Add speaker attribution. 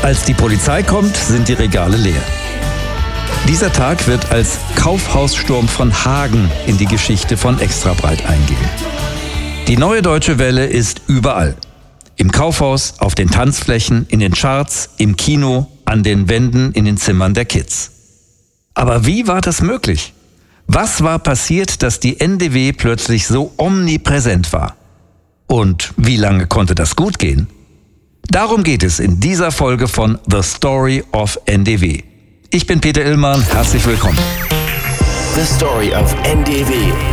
Speaker 1: Als die Polizei kommt, sind die Regale leer. Dieser Tag wird als Kaufhaussturm von Hagen in die Geschichte von Extrabreit eingehen. Die Neue Deutsche Welle ist überall. Im Kaufhaus, auf den Tanzflächen, in den Charts, im Kino, an den Wänden, in den Zimmern der Kids. Aber wie war das möglich? Was war passiert, dass die NDW plötzlich so omnipräsent war? Und wie lange konnte das gut gehen? Darum geht es in dieser Folge von The Story of NDW. Ich bin Peter Illmann, herzlich willkommen.
Speaker 2: The Story of NDW.